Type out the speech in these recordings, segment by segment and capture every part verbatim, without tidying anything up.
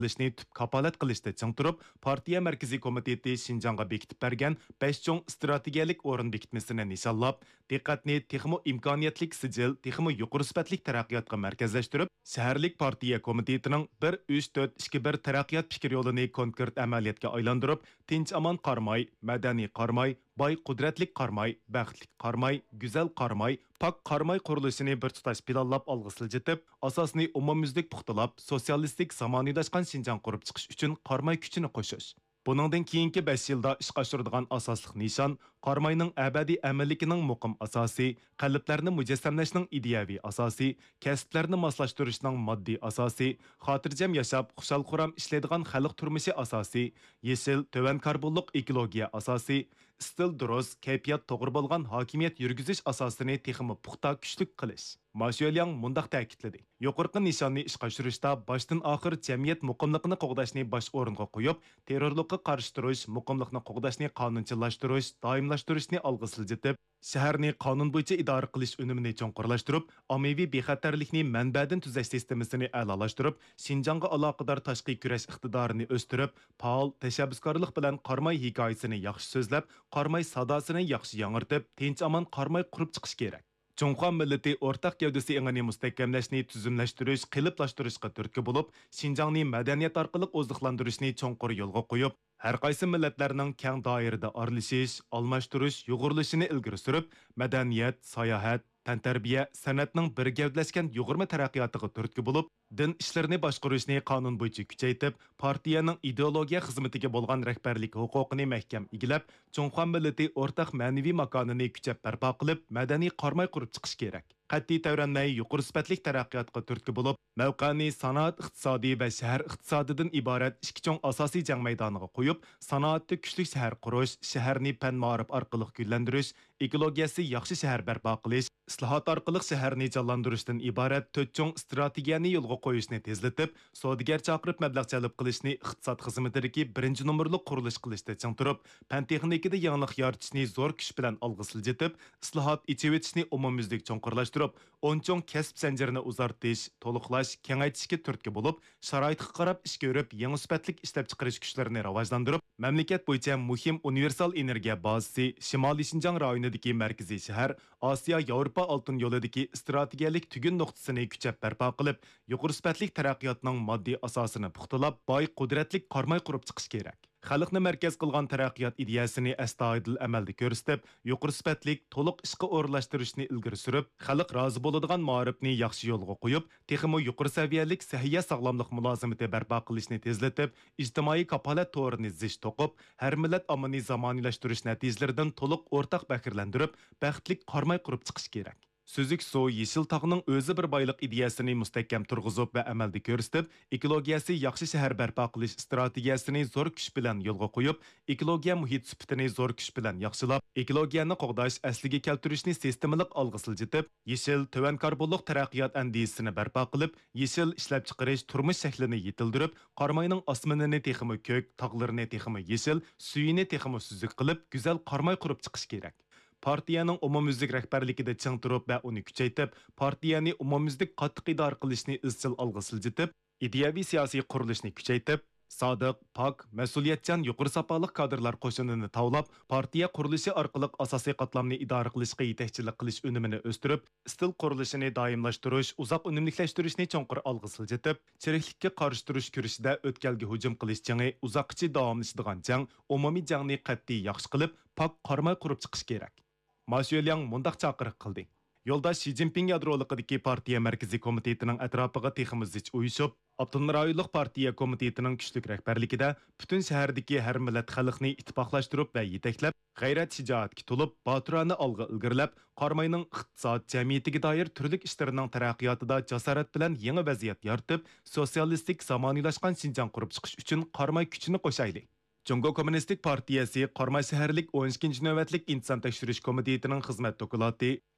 qilishni tüp kapolat qilishda ching turib, partiya markaziy komiteti Şinjanға bekitib bergan besh cho'ng strategiyalik o'rin bekitmasini nishonlab, diqqatni texmo imkoniyatlik sijil, texmo yuqori sifatlik taraqqiyotga markazlashtirib, shaharlik partiya komitetining bir uch to'rt ikki bir taraqqiyot fikr yo'lini konkret amaliyotga aylantirib, tinch amon qarmay, madaniy qarmay, boy qudratlik qarmay, baxtlik qarmay, go'zal qarmay, pak qarmay qurilishini bir tutash planlab olg'a siljitib, asosni umumyuzlik puxtalab, sotsialistik zamoniyadashgan Şinjan qurib chiqish uchun qarmay kuchini qo'shish. Buningdan keyingi besh yilda ish oshiradigan asosliq nishon qarmayning abadiy amalligining muqim asosi, qalblarni mujassamlashning ideyaviy asosi, kasblarni moslashtirishning moddiy asosi, xotirjam yashab, xushal-xuram ishlaydigan xalq turmushi asosi, yeshil, to'van karbonliq ekologiya asosi, istil durust, kayfiyat to'g'ri bo'lgan hokimiyat yurgizish asosini texmi puxta kuchlik qilish. Mashyoliang mundaq ta'kidladi. Yuqorqi nishonni ishga oshirishda boshdan oxir jamiyat muqimligini qo'g'dashni bosh o'ringa qo'yib, terrorlikqa qarshi turish, muqimlikni qo'g'dashni qonunchilashtirish, doimlashtirishni olg'a siljitib, shaharni qonun bo'yicha idora qilish unumini cho'nqurlashtirib, ommaviy bexatarlikni manbadan tuzash sistemasini a'lolashtirib, Şinjanға aloqador tashqi kurash iqtidorini o'stirib, faol tashabbuskorlik bilan qarmay hikoyasini yaxshi so'zlab, qarmay sadosini yaxshi yangirtib, tinch amon qarmay qurib chiqish kerak. Cunxuan milleti ortaq gavdasi engini mustahkamlashni tuzumlashtirish, qiliblashtırishga turtki bo'lib, Şinjanni madaniyat orqali oziqlantirishni cho'nqur yo'lga qo'yib, har qaysi millatlarning keng doirada aralashish, almashtirish, yo'g'rilishini ilgari surib, madaniyat, sayohat, tantarbiya, san'atning bir gavdlashgan yo'g'irma taraqqiyotiga turtki bo'lib, din ishlarini boshqarishni qonun bo'yicha kuchaytirib, partiyaning ideologiya xizmatiga bo'lgan rahbarlik huquqini mahkam egilab, Cunxuan milleti o'rtaq ma'naviy makonini kuchab barpo qilib, madaniy qarmay qurib chiqish kerak. Qat'iy tavranmay yuqori sifatli taraqqiyotga turtki bo'lib, mavqani sanoat iqtisodiy va shahar iqtisodidan iborat ikki cho'ng asosiy jang maydoniga qo'yib, sanoatda kuchli shahar qurish, shaharni fan ma'rif orqali gullantirish, ekologiyasi yaxshi shahar barpo qilish, islohot orqali shaharni jonlantirishdan iborat to'rt cho'ng strategiyani yo'lga qo'yishni tezlatib, savdogar chaqirib mablag' jalb qilishni iqtisod xizmatidagi birinchi nomerli qurilish qilishda ching turib, fan texnikada yangilik yaratishni zo'r kuch bilan olg'a siljitib, islohot ichivetishni umumyuzlik cho'nqurlashtirib, o'n cho'ng kasb zanjirini uzartish, to'liqlash, kengaytishga turtki bo'lib, sharoitga qarab ish ko'rib, yangi sifatli ishlab chiqarish kuchlarini rivojlantirib, mamlakat bo'yicha muhim universal energiya bazasi, Shimoliy Şinjan rayonidagi markaziy shahar, Osiyo Yevropa oltin yo'lidagi strategiyalik tugun nuqtasini kuchab barpo qilib, yuqori sifatli taraqqiyotning moddiy asosini puxtalab, boy qudratli qarmay qurib chiqish kerak. Xalqni markaz qilgan taraqqiyot ideyasini astoydil amalda ko'rsatib, yuqori sifatli to'liq ishga o'rlashtirishni ilgari surib, xalq rozi bo'ladigan ma'rifni yaxshi yo'lga qo'yib, texmo yuqori saviyalik sahiya sog'lomlik mulozimati barpo qilishni tezlatib, ijtimoiy kapolat to'rini zish to'qib, har millat ommaviy zamoniylashtirish natijalaridan to'liq o'rtaq fakrlantirib, baxtlik qarmay qurib chiqish kerak. Sözük so yeşil tağının özü bir baylık ideyasini müstehkem turg'izib va amalda ko'rsatib, ekologiyasi yaxshi shahar barpo qilish strategiyasini zo'r kuch bilan yo'lga qo'yib, ekologiya muhit sifatini zo'r kuch bilan yaxshilab, ekologiyani qo'g'dash, asliga keltirishni sistemalik olg'a siljitib, yeşil to'van karbonliq taraqqiyot andisini barpo qilib, yeşil ishlab chiqarish turmush shaklini yetildirib, qarmayning osmonini texmi ko'k, tog'larini texmi yeşil, suyini texmi suzuk qilib, go'zal qarmay qurib chiqish kerak. Partiyaning umumyuzlik rahbarligida ching turib va uni kuchaytirib, partiyani umumyuzlik qattiq idora qilishni izchil olg'a siljitib, ideyaviy siyosiy qurilishni kuchaytirib, sodiq, pak, mas'uliyatchan yuqori sapoliq kadrlar qo'shinini tavlab, partiya qurilishi orqali asosiy qatlamni idora qilishga yetakchilik qilish unumini o'stirib, istil qurilishini doimlashtirish, uzoq unumliklashtirishni cho'nqur olg'a siljitib, chiriklikka qarshi turish kurashida o'tkalga hujum qilish jangi uzoqcha davomlashadigan jang, umumiy jangni qat'iy yaxshi qilib, pak qarmay qurib chiqish kerak. Mashyoliang mundaq chaqiriq qildi. Yo'lda Xi Jinping yadroligidagi partiya markaziy komitetining atrofiga texmi zich uyushib, Abdunum rayonlik partiya komitetining kuchli rahbarligida butun shahardagi har millat xalqni ittifoqlashtirib va yetaklab, g'ayrat shijoatga to'lib, botirona olg'a ilgirlab, qarmayning iqtisod jamiyatiga doir turli ishlarining taraqqiyotida jasorat bilan yangi vaziyat yaratib, sotsialistik zamoniylashgan Şinjan qurib chiqish uchun qarmay kuchini qo'shaylik. Jungo Kommunistik partiyasi Qarmay shaharlik o'n ikkinchi navbatlik inson tekshirish komitetining xizmat doklati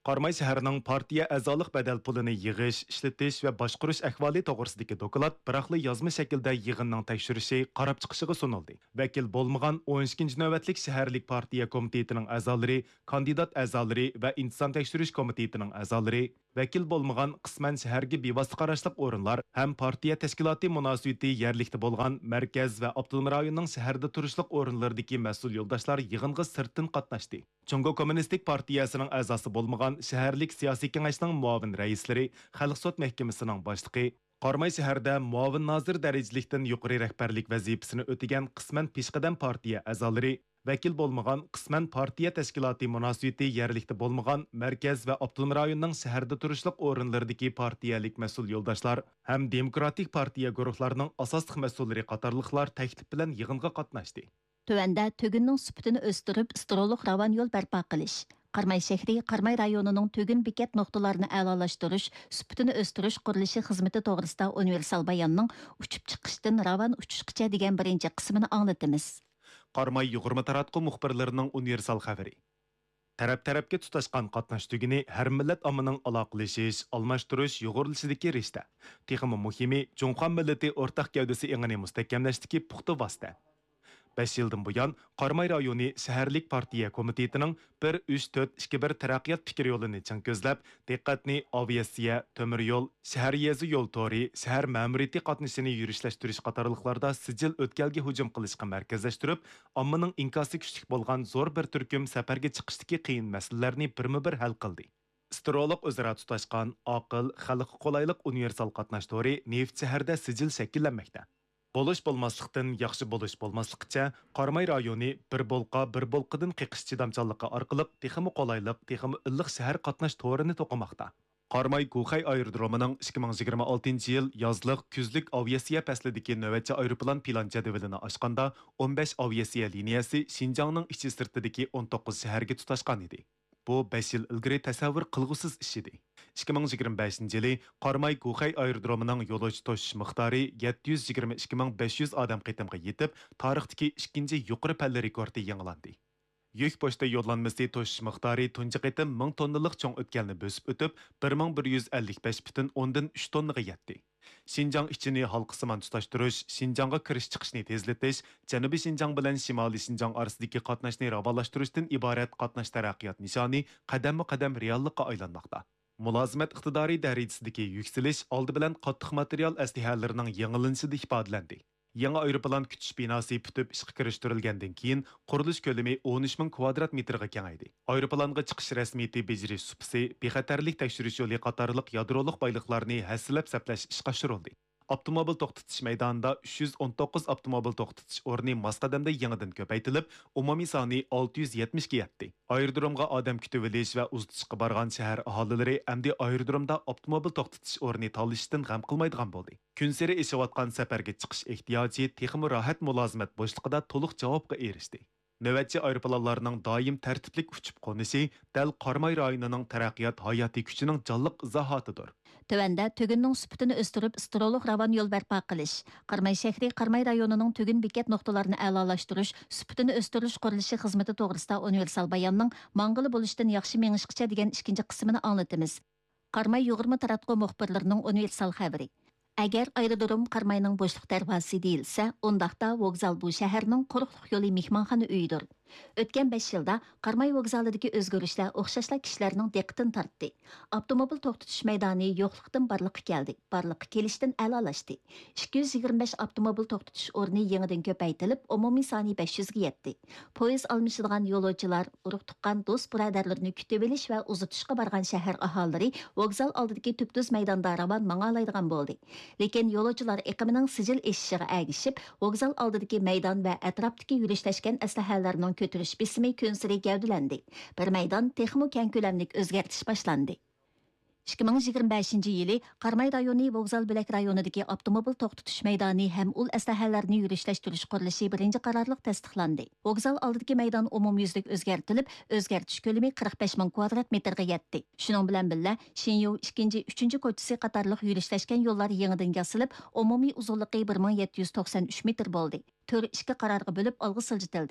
Qarmay shahrining partiya a'zolik badal pulini yig'ish, ishlatish va boshqarish ahvoli to'g'risidagi doklad biroqli yozma shaklda yig'inning tekshirishi qarab chiqishiga sunildi. Vakil bo'lmagan o'n ikkinchi navbatlik shaharlik partiya komitetining a'zolari, kandidat a'zolari va inson tekshirish komitetining a'zolari, vakil bo'lmagan qisman shaharga bevosita qarashliq o'rinlar ham partiya tashkiloti munosabati yerlikda bo'lgan markaz va avtonom rayonning shaharda turishliq o'rinlaridagi mas'ul yo'ldoshlar yig'inga sirtdan qatnashdi. Jungo Kommunistik partiyasining a'zosi bo'lmagan shaharlik siyosiy kengashning muavin raislari, Xalq sud mahkamasining boshlig'i, Qarmay shaharda muavin nozir darajalikdan yuqori rahbarlik vazifasini o'tagan qisman peshqadam partiya a'zolari, vakil bo'lmagan qisman partiya tashkiloti munosabati yerlikda bo'lmagan markaz va avtonom rayonning shaharda turishliq o'rinlaridagi partiyalik mas'ul yo'ldoshlar ham demokratik partiya guruhlarining asosli mas'ullari qatorliqlar taklif bilan yig'inga qatnashdi. Tövəndə tөгünнің sübütünü östürüb, istiroluq ravan yol bərpa qilish. Qarmay şəhri, Qarmay rayonunun tөгün biket noktalarını əlalaşdırış, sübütünü östürüş qurilishi xizmeti toğrısında universal bayanның uçup çıqışdan ravan uçuşqıça degan birinci qismini anlatımız. Qarmay yigirma taratqı muxbirlarining universal xabari. Tarap-tarapga tutashgan qatnash tugini har millat ommaning aloqalashish, almashtirish, yo'g'rilishidagi rishta. Texmi muhimi, Junxon millati o'rtaq gavdasi engini mustahkamlashdagi puxta vosita. besh yildan buyon Qarmay rayoni shaharlik partiya komitetining bir uch to'rt ikki bir taraqqiyot fikr yo'lini chang ko'zlab, diqqatni aviatsiya, temir yo'l, shahar yezi yo'l to'ri, shahar ma'muriyati qatnashini yurishlashtirish qatorliqlarda sijil o'tkalga hujum qilishga markazlashtirib, ommaning inkosi kuchlik bo'lgan zo'r bir turkum safarga chiqishdagi qiyin masalalarni birma-bir hal qildi. Istiroliq o'zaro tutashgan, aql, xalqqa qulaylik universal qatnash to'ri neft shaharda sijil shakllanmoqda. Boluş bolmaslıqdan yaxşı boluş bolmaslıqça, Qarmay rayoni bir bolqa bir bolqadan qiqish chidamchanligi orqali texmi qolaylik, texmi illiq shahar qatnash to'rini to'qimoqda. Qarmay Guxay aerodromining ikki ming yigirma oltinchi yil yozliq, kuzlik aviasiya faslidagi navbatchi aeroplan plan jadvalini ochganda o'n besh aviasiya liniyasi Xinjiangning ichi sirtidagi o'n to'qqiz shaharga tutashgan edi. Bu besh yil ilgari tasavvur qilg'usiz ish edi. ikki ming yigirma beshinchi yili Qarmay Guxay aerodromining yo'lovchi toshish miqdori yetti yuz yigirma ikki ming besh yuz odam qitimga yetib, tarixdagi ikkinchi yuqori palla rekordi yangilandi. Yük pochta yo'llanmasi toshish miqdori tunji qitim ming tonnalik cho'ng o'tkalni bosib o'tib, bir ming bir yuz ellik besh butun o'ndan uch tonnaga yetdi. Xinjiang ichini halqisiman tutashtirish, Xinjiangga kirish chiqishni tezlatish, Janubiy Xinjiang bilan Shimoliy Xinjiang orasidagi qatnashni ravonlashtirishdan iborat qatnash taraqqiyot nishoni qadamma-qadam reallikqa aylanmoqda. Mulozimat iqtidoriy darajasidagi yuksalish oldi bilan qattiq material aslahalarining yangilanishida ifodalandi. Yangi aeroplan kutish binosi putib ishga kirishtirilgandan keyin qurilish ko'lami o'n uch ming kvadrat metrga kengaydi. Aeroplanga chiqish rasmiyati bejirish supsi, bexatarlik tekshirish yo'li qatorliq yadroliq boyliqlarni hassilab saplash ishga oshirildi. Avtomobil to'xtatish maydonida uch yuz o'n to'qqiz avtomobil to'xtatish o'rni masqadamda yangidan ko'paytirilib, umumiy soni olti yuz yetmish ga yetdi. Aerodromga odam kutib olish va uzatishga borgan shahar aholilari endi aerodromda avtomobil to'xtatish o'rni tanlashdan g'am qilmaydigan bo'ldi. Kun sari ishlayotgan safarga chiqish ehtiyoji texmi rohat mulozimat bo'shliqida to'liq javobga erishdi. Navbatchi aeroplanlarning doim tartiblik uchib qo'nishi dal Qarmay rayonining taraqqiyot hayotiy kuchining jonliq izohotidir. Tövəndə tөгünнің sübütünü östürüb, istiroluq ravan yol bərpa qilish. Qarmay şəhri, Qarmay rayonunun tөгün biket noktalarını əlalaşdırış, sübütünü östürüş qurilishi xizmeti toğrısında universal bayanның mangılı buluşdan yaxşı mengişqıça degan ikinci qismini anlatımız. Qarmay yigirma taratqı muxbirlərinin universal xəbari. Əgər aerodrom Qarmayның boşluq dərvazası deyilsə, ondaqda vokzal bu şəhərinin quruqluq yolu mehmanxana üyidir. Ötken besh yilda Qarmay vokzalidagi o'zgarishlar o'xshashlar kishilarning diqqatini tortdi. Avtomobil to'xtatish maydoni yo'qlikdan barliqqa keldi. Barliqqa kelishdan a'lolashdi. ikki yuz yigirma besh avtomobil to'xtatish o'rni yangidan ko'paytirilib, umumiy soni besh yuz ga yetdi. Poyezd almashadigan yo'lovchilar, urug' tuqqan do'st birodarlarni kutib olish va uzatishga borgan shahar aholilari vokzal oldidagi tubduz maydonda ravon mang'alaydigan bo'ldi. Lekin yo'lovchilar iqimining sijil eshishiga agishib, vokzal oldidagi maydon va atrofdagi yurishlashgan aslahalarning ko'tirish bismi kunsiri gavdalandi. Bir maydon texmo keng ko'lamlik o'zgartish boshlandi. ikki ming yigirma beshinchi yili Qarmay rayoni vokzal bo'lak rayonidagi avtomobil to'xtatish maydoni ham ul aslahalarni yurishlashtirish qurilishi birinchi qarorliq tasdiqlandi. Vokzal oldidagi maydon umumyuzlik o'zgartirilib, o'zgartish ko'lami qirq besh ming kvadrat metrga yetdi. Shuning bilan birga Shinyo ikkinchi, uchinchi ko'chasi qatorliq yurishlashgan yo'llar yangidan yasilib, umumiy uzunligi bir ming yetti yuz to'qson uch metr bo'ldi. to'rt ikki qarorga bo'lib olg'i siljitildi.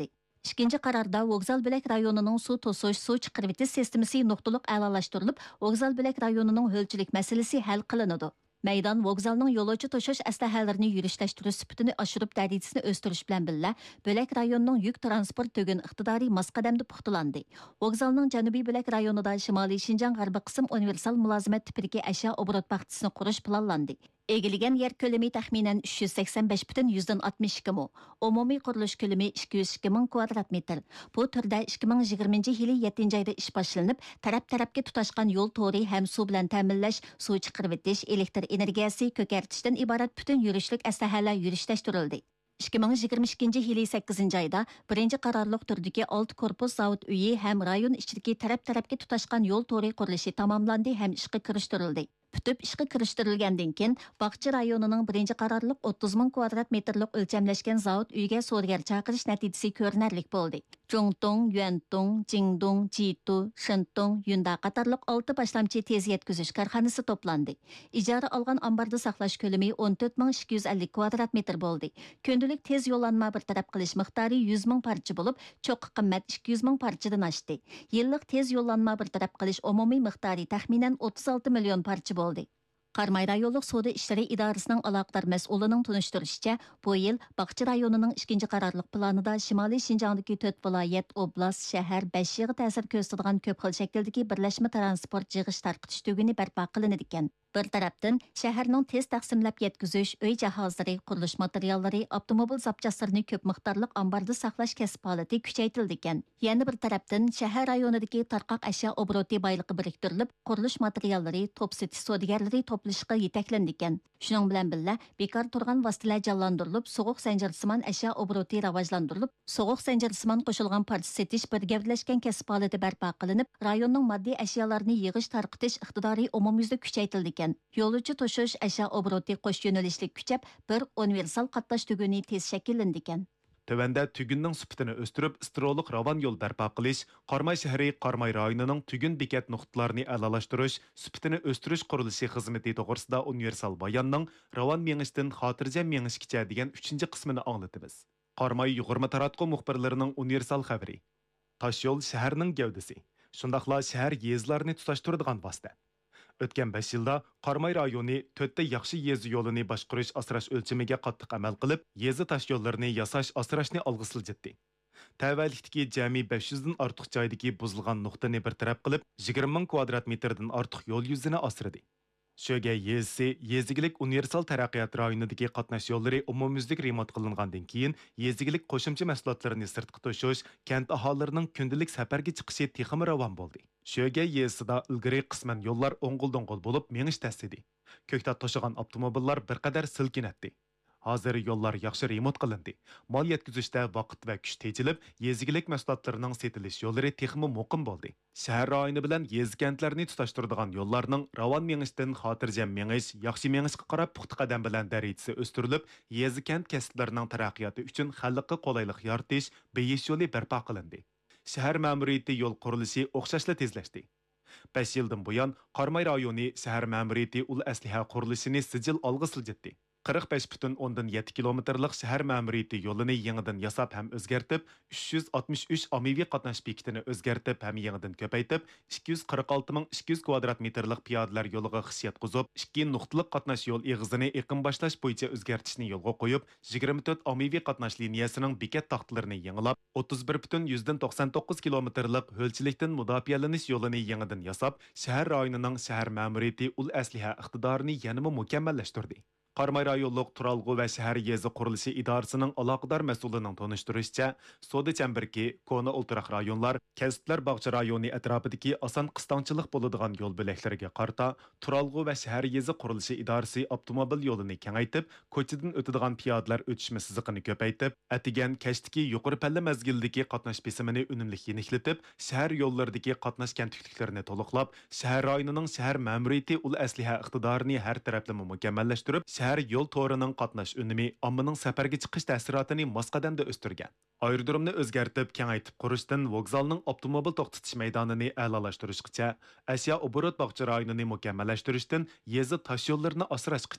İkinci qararda Vokzal Bölək rayonunun su tosuş, su chiqarıvetiş sistemasi nuqtaliq a'lolashtirilib, Vokzal Bölək rayonunun hölçilik мәселесі hal qilinadi. Meydan vokzalning yo'lovchi to'shash aslahalarini yurishlashtirish sifatini oshirib darajasini o'stirish bilan birga Bölək rayonining yuk transport tug'in iqtidoriy masqadamda puxtalandi. Vokzalning janubiy Bölək rayonida Shimoliy Shinjang g'arbiy qism universal mulozimat tipidagi ashyo obrot paxtasini qurish planlandi. Egilgan yer ko'lami taxminan uch yuz sakson besh butun yuzdan oltmish ikki mo. Umumiy qurilish ko'lami ikki yuz ikki ming kvadrat metr. Bu turda ikki ming yigirmanchi yili yettinchi oyda ish boshlanib, taraf-tarafga tutashgan yo'l to'ri ham suv bilan ta'minlash, suv chiqarib o'tish, elektr energiyasi, ko'kartishdan iborat butun yurishlik aslahalar yurishlashtirildi. ikki ming yigirma ikkinchi yili sakkizinchi oyda birinchi qarorliq turdagi olti korpus zavod uyi ham rayon ichidagi taraf-tarafga tutashgan yo'l to'ri qurilishi tamomlandi ham ishga kirishtirildi. Pütüp ishga kirishtirilgandan keyin Baqchi rayonining birinchi qarorliq o'ttiz ming kvadrat metrlik o'lchamlashgan zavod uyiga sudgar chaqirish natijasi ko'rinarli bo'ldi. Zhongdong, Yuandong, Jingdong, Jitu, Shentong, Yunda qatorliq olti boshlamchi tez yetkazish korxonasi to'plandi. Ijara olgan ambarda saqlash ko'lami o'n to'rt ming ikki yuz ellik kvadrat metr bo'ldi. Kundalik tez yo'llanma bir taraf qilish miqdori yuz ming parcha bo'lib, cho'qqi qimmat ikki yuz ming parchadan oshdi. Yillik tez yo'llanma bir taraf qilish umumiy miqdori taxminan o'ttiz olti million parcha bo'ldi. Qarmay rayonluq savdo ishlari idorasining aloqador mas'ulining tunishtirishicha, bu yil Baqchi rayonining ikkinchi qarorliq planida Shimoliy Shinjongdagi to'rt viloyat, oblast, shahar, besh yig'i ta'sir ko'rsatadigan ko'p xil shakldagi birlashma transport yig'ish tarqitish tuguni barpo qilinadi ekan. Bir tarafdan shaharning tez taqsimlab yetkazish, uy jihozlari, qurilish materiallari, avtomobil zapchaslarini ko'p miqdorli ambarda saqlash kasb holati kuchaytirildi ekan. Yana bir tarafdan shahar rayonidagi tarqoq ashyo obroti boyligi biriktirilib, qurilish materiallari, top setish savdogarlari to'plashga yetaklandi ekan. Shuning bilan birga bekor turgan vositalar jonlantirilib, so'g'uq zanjirsimon ashyo obroti rivojlantirilib, so'g'uq zanjirsimon qo'shilgan parcha setish bir gavdalashgan kasb holati barpo qilinib, rayonning moddiy ashyolarni yig'ish tarqitish iqtidori umumyuzda kuchaytirildi. Yo'lovchi to'shish ashyo obroti qo'sh yo'nalishlik kuchab, bir universal qatnash tuguni tez shakllandi ekan. Tövəndə tügünün sübutini östürüb, istiroliq ravan yol bərpa qilish, Qarmay şəhəri Qarmay rayonunun tügün bekat nuqtalarını əlalaşdırış, sübutini östürüş qurilishi xizmeti to'g'risida universal bayanning ravan mengishdan xotirjam mengishgacha degan uchinchi qismini anglatamiz. Qarmay yug'urma taratqu muxbirlarining universal xabari. Toshyo'l shaharning gavdasi, shundaqla shahar yezlarini tutashtiradigan vosita. Ötken besh yilda Qarmay rayoni to'rtta yaxshi yezi yo'lini boshqarish asrash o'lchamiga qattiq amal qilib, yezi tosh yo'llarini yasash asrashni olg'a siljitdi. Tavallikdagi jami besh yuzdan ortiq joydagi buzilgan nuqtani bir taraf qilib, yigirma ming kvadrat metrdan ortiq yo'l yuzini asradi. Şöge yezisi, yezigilik universal taraqqiyot rayonidagi qatnash yo'llari umumyuzlik remont qilingandan keyin yezigilik qo'shimcha mahsulotlarini sirtqa to'shish, kent aholilarining kundalik safarga chiqishi texmi ravon bo'ldi. Şöge yezisida ilgari qisman yo'llar o'ng'il-do'ng'il bo'lib menish tasidi. Ko'ktat to'shigan avtomobillar bir qadar silkinatdi. Hozir yo'llar yaxshi remont qilindi. Mol yetkazishda vaqt va kuch tejilib, yezigilik mahsulotlarining setilish yo'llari texmi muqim bo'ldi. Shahar rayoni bilan yezi kentlarni tutashtiradigan yo'llarning ravon mengishdan xotirjam mengish, yaxshi mengishga qarab puxta qadam bilan darajasi o'stirilib, yezi kent kasblarining taraqqiyoti uchun xalqqa qulaylik yaratish, beyish yo'li barpo qilindi. Shahar ma'muriyati yo'l qurilishi o'xshashla tezlashdi. besh yildan buyon Qarmay rayoni shahar ma'muriyati ul asliha qurilishini sijil olg'a siljitdi. qirq besh butun o'ndan yetti kilometrlik shahar ma'muriyati yo'lini yangidan yasab ham o'zgartib, uch yuz oltmish uch ommaviy qatnash bekitini o'zgartib ham yangidan ko'paytib, ikki yuz qirq olti ming ikki yuz kvadrat metrlik piyodalar yo'liga xisiyat qo'zib, ikki nuqtalik qatnash yo'l eg'izini eqim boshlash bo'yicha o'zgartishni yo'lga qo'yib, yigirma to'rt ommaviy qatnash liniyasining bekat taxtalarini yangilab, o'ttiz bir butun yuzdan to'qson to'qqiz kilometrlik hölçilikdan mudofialanish yo'lini yangidan yasab, shahar rayonining shahar ma'muriyati ul asliha iqtidorini yanada mukammallashtirdi. Qarmay rayonluq Turalg'u va shahar yezi qurilishi idorasining aloqador mas'ulining tanishtirishicha, So'da Chamberki, Kona o'ltiraq rayonlar, Kasblar bog'cha rayoni atrofidagi oson qistonchilik bo'ladigan yo'l bo'laklariga qarta, Turalg'u va shahar yezi qurilishi idorasi avtomobil yo'lini kengaytib, ko'chadan o'tadigan piyodalar o'tishma siziqini ko'paytib, atigan kashdagi yuqori palla mazgildagi qatnash besimini unumli yeniklatib, shahar yo'llaridagi qatnash kamtikliklarini to'liqlab, shahar rayonining shahar ma'muriyati ul asliha iqtidorini har taraflama mukammallashtirib, shahar yo'l to'rining qatnash unumi ommaning safarga chiqish ta'sirotini mosqadamda o'stirgan. Aerodromni o'zgartib, kengaytib qurishdan vokzalning avtomobil to'xtatish maydonini a'lolashtirishgacha, ashyo obrot bog'cha rayonini mukammallashtirishdan yezi tosh yo'llarini asrashgacha,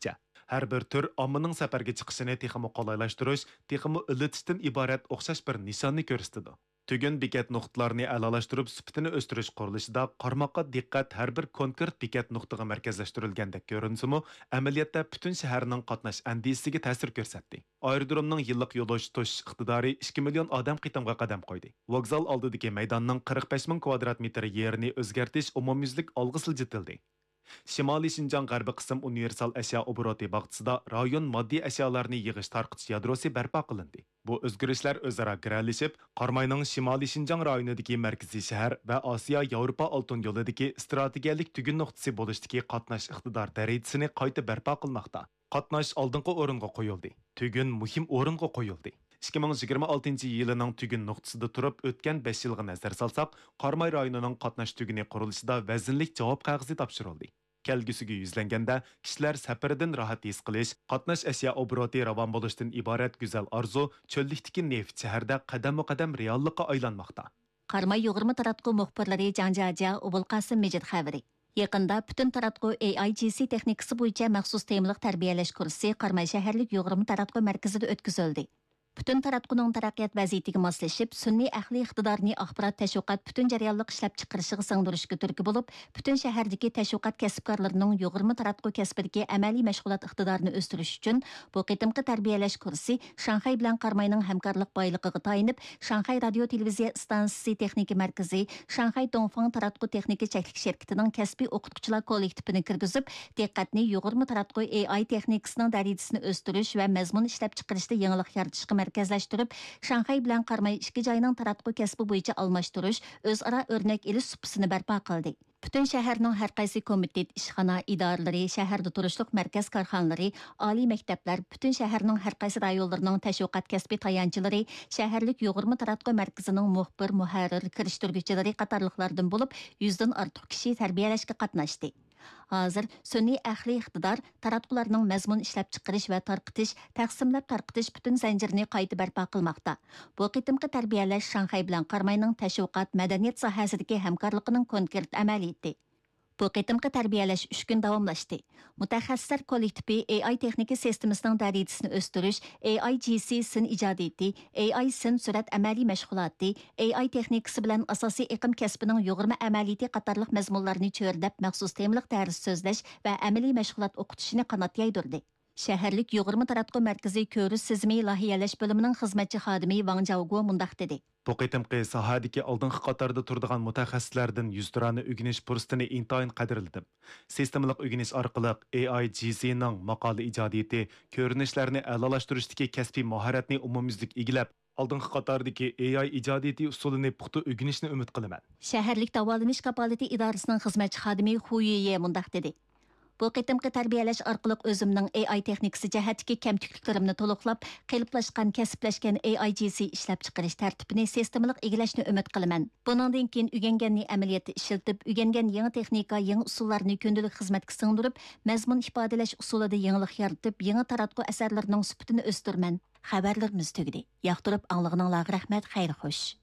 Har bir tür ommaning safarga chiqishini texmo qolaylashtirish, texmo ilitishdan iborat o'xshash bir nishonni ko'rsatadi. Tugun bekat nuqtalarini a'lolashtirib, sifatini o'stirish qurilishida qarmoqqa diqqat har bir konkret bekat nuqtaga markazlashtirilgandek ko'rinsimi, amaliyotda butun shaharning qatnash andisiga ta'sir ko'rsatdi. Aerodromning yillik yo'ldosh to'sh iqtidori ikki million odam qitimga qadam qo'ydi. Vokzal oldidagi maydonning qirq besh ming kvadrat metr yerini o'zgartirish umumyuzlik olg'a siljitildi. Shimoliy Shinjang g'arbiy qism universal ashyo obroti bag'tisida rayon moddiy ashyolarni yig'ish tarqitish yadrosi barpo qilindi. Bu o'zgarishlar o'zaro giralashib, Qarmayning Shimoliy Shinjang rayonidagi markaziy shahar va Osiyo Yevropa oltin yo'lidagi strategik tugun nuqtasi bo'lishdagi qatnash iqtidor darajasini qayta barpo qilmoqda. Qatnash oldingi o'ringa qo'yildi. Tugun muhim o'ringa qo'yildi. ikki ming yigirma oltinchi yilining tugun nuqtasida turib o'tgan besh yilga nazar solsak, Qarmay rayonining qatnash tuguni qurilishida vaznlik javob qog'ozi topshirildi. Kelgusiga yuzlanganda kishilar safaridan rohat his qilish, qatnash ashyo obroti ravon bo'lishdan iborat go'zal orzu cho'llikdagi neft shaharda qadam-qadam reallikqa aylanmoqda. Qarmay yigirma taratqu muxbirlari Janjaja Ubul Qasim Mejid xabari. Yaqında bütün taratqu A I G C texnikasi bo'yicha maxsus temliq tarbiyalash kursi Qarmay shaharlik yigirma taratqu markazida o'tkazildi. Bütün taratquning taraqqiyot vaziyatiga moslashib, sun'iy aqliy iqtidorni axborot tashviqot bütün jarayonliq ishlab chiqarishiga singdirishga turtki bo'lib, bütün shahardagi tashviqot kasbkorlarining yigirma taratqu kasbidagi amaliy mashg'ulot iqtidorini o'stirish uchun bu qitimqi tarbiyalash kursi Shanxay bilan Qarmayning hamkorlik boyligiga tayinib, Shanxay radio televiziya stansiyasi texnika markazi, Shanxay Dongfang taratqu texnika cheklik shirkatining kasbiy o'qituvchilar kollektivini kirgizib, diqqatni yigirma taratqu A I texnikasining darajasini o'stirish va mazmun ishlab chiqarishda yangilik yaratishga markazlashtirib, Shanxay bilan Qarmay ikki joyning taratqu kasbi bo'yicha almashtirish, o'zaro o'rnak elish supasini barpo qildi. Bütün shaharning har qaysi komitet, ishxona, idoralari, shaharda turishliq markaz korxonalari, oliy maktablar, bütün shaharning har qaysi rayonlarining tashviqot kasbi tayanchilari, shaharlik yigirma taratqu markazining muxbir, muharrir, kirishtiruvchilari qatorliqlardan bo'lib, yuzdan ortiq kishi tarbiyalashga qatnashdi. Hozir sun'iy aqliy iqtidor taratqularning mazmun ishlab chiqarish va tarqitish, taqsimlab tarqitish bütün zanjirini qayta barpo qilmoqda. Bu qitimqi tarbiyalash Shanxay bilan Qarmayning tashviqot, madaniyat sohasidagi hamkorligining konkret amaliyati. Bu qitimqi tarbiyalash uch kun davomlashdi. Mutaxassislar kollektivi A I texnika sistemasining darajasini o'stirish, A I G C sin ijodiyati, A I sin surat amaliy mashg'uloti, A I texnikasi bilan asosiy iqim kasbining yigirma amaliyati qatorliq mazmunlarni cho'rdab, maxsus temliq dars so'zlash va amaliy mashg'ulot o'qitishni qanot yaydirdi. Shaharlik yigirma taratqu markaziy ko'rish sizmi lohiyalash bo'limining xizmatchi xodimi Wang Jiaoguo mundaq dedi. Bu qitimqi sohadagi oldingi qatorda turadigan mutaxassislardan yuz turani o'rganish fursatini intayin qadrladim. Sistemalik o'rganish orqali A I G C ning maqola ijodiyati, ko'rinishlarni a'lolashtirishdagi kasbiy mahoratni umumyuzlik egilab, oldingi qatordagi A I ijodiyati usulini puxta o'rganishni umid qilaman. Shaharlik davolanish kapolati idorasining xizmatchi xodimi Hu Yuye mundaq dedi. Bu qitimqi tarbiyalash orqali o'zimning A I texnikasi jihatdagi kamchiliklarimni to'liqlab, qeliplashgan, kasblashgan A I G C ishlab chiqarish tartibini sistemalik egilashni umid qilaman. Buningdan keyin o'rganganni amaliyotda ishlatib, o'rgangan yangi texnika, yangi usullarni kundalik xizmatga singdirib, mazmun ifodalash usulida yangilik yaratib, yangi taratqu asarlarining sifatini o'stirman. Xabarlarimiz tugadi. Yoqtirib anglaganinglarga rahmat, xayr xo'sh.